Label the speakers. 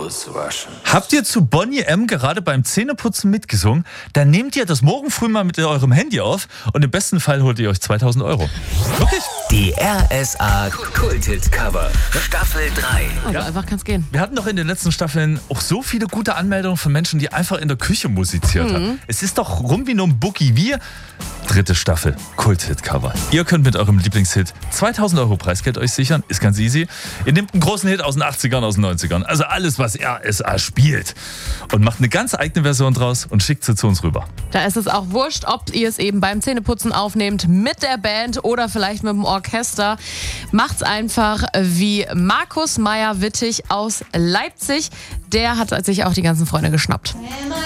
Speaker 1: auswaschen.
Speaker 2: Habt ihr zu Bonnie M. gerade beim Zähneputzen mitgesungen? Dann nehmt ihr das morgen früh mal mit eurem Handy auf und im besten Fall holt ihr euch 2.000 Euro. Wirklich?
Speaker 1: Die RSA Kulthit Cover Staffel 3.
Speaker 3: Also einfach kann's gehen.
Speaker 2: Wir hatten doch in den letzten Staffeln auch so viele gute Anmeldungen von Menschen, die einfach in der Küche musiziert haben. Es ist doch rum wie nur ein Boogie. Wir, 3. Staffel, Kulthit-Cover. Ihr könnt mit eurem Lieblingshit 2.000 Euro Preisgeld euch sichern. Ist ganz easy. Ihr nehmt einen großen Hit aus den 80ern, aus den 90ern. Also alles, was RSA spielt. Und macht eine ganz eigene Version draus und schickt sie zu uns rüber.
Speaker 3: Da ist es auch wurscht, ob ihr es eben beim Zähneputzen aufnehmt, mit der Band oder vielleicht mit dem Orchester. Macht's einfach wie Markus Meyer-Wittig aus Leipzig. Der hat sich auch die ganzen Freunde geschnappt.